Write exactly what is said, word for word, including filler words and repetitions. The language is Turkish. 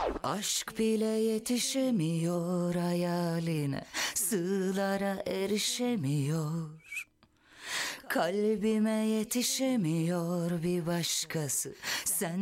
Aşk bile yetişemiyor hayaline, sığlara erişemiyor. Kalbime yetişemiyor bir başkası, sen